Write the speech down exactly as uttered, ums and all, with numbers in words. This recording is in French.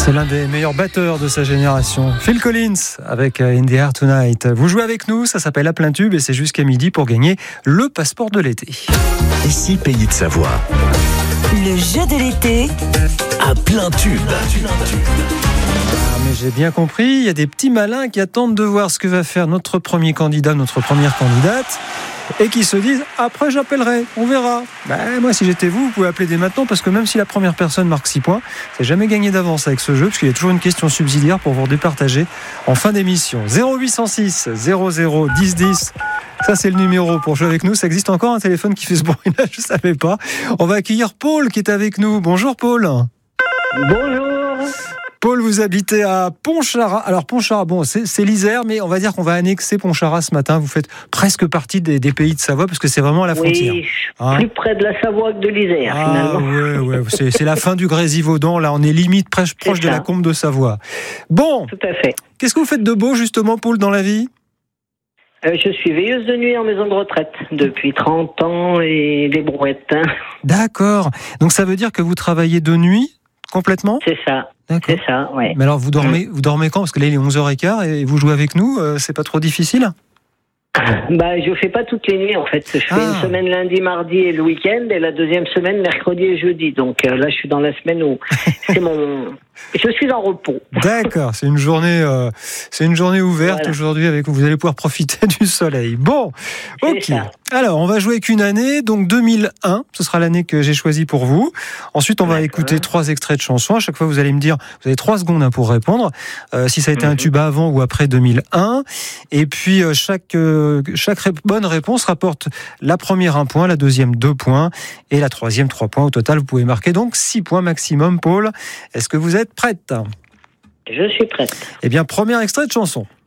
C'est l'un des meilleurs batteurs de sa génération. Phil Collins avec In the Air Tonight. Vous jouez avec nous, ça s'appelle À plein tube et c'est jusqu'à midi pour gagner le passeport de l'été. Ici Pays de Savoie. Le jeu de l'été À plein tube. Ah, mais j'ai bien compris, il y a des petits malins qui attendent de voir ce que va faire notre premier candidat, notre première candidate, et qui se disent « après j'appellerai, on verra ». Ben, moi si j'étais vous, vous pouvez appeler dès maintenant, parce que même si la première personne marque six points, c'est jamais gagné d'avance avec ce jeu, parce qu'il y a toujours une question subsidiaire pour vous départager en fin d'émission. zéro huit cent six zéro zéro dix dix, ça c'est le numéro pour jouer avec nous. Ça existe encore un téléphone qui fait ce bruit-là, je ne savais pas. On va accueillir Paul qui est avec nous. Bonjour Paul. Bonjour. Paul, vous habitez à Pontcharrat. Alors Pontcharrat, bon, c'est, c'est l'Isère, mais on va dire qu'on va annexer Pontcharrat ce matin. Vous faites presque partie des, des pays de Savoie, parce que c'est vraiment à la frontière. Oui, hein, plus près de la Savoie que de l'Isère, ah, finalement. Ouais, ouais, c'est, c'est la fin du Grésivaudan. Là, on est limite proche, proche de la Combe de Savoie. Bon, tout à fait. Qu'est-ce que vous faites de beau, justement, Paul, dans la vie ? euh, Je suis veilleuse de nuit en maison de retraite depuis trente ans et des brouettes. Hein. D'accord. Donc ça veut dire que vous travaillez de nuit complètement ? C'est ça. D'accord. C'est ça, ouais. Mais alors, vous dormez, vous dormez quand ? Parce que là, il est onze heures quinze et vous jouez avec nous, euh, c'est pas trop difficile ? Bah, je fais pas toutes les nuits, en fait. Je fais Ah. une semaine lundi, mardi et le week-end, et la deuxième semaine, mercredi et jeudi. Donc euh, là, je suis dans la semaine où c'est mon... Je suis en repos. D'accord, c'est une journée, euh, c'est une journée ouverte voilà. Aujourd'hui avec vous allez pouvoir profiter du soleil. Bon, ok. Alors, on va jouer avec une année, donc deux mille un, ce sera l'année que j'ai choisie pour vous. Ensuite, on va D'accord. écouter trois extraits de chansons. À chaque fois, vous allez me dire, vous avez trois secondes hein, pour répondre, euh, si ça a été mm-hmm. un tube avant ou après deux mille un. Et puis, euh, chaque, euh, chaque ré- bonne réponse rapporte la première un point, la deuxième deux points et la troisième trois points. Au total, vous pouvez marquer donc six points maximum, Paul. Est-ce que vous êtes prête ? Je suis prête. Eh bien, premier extrait de chanson.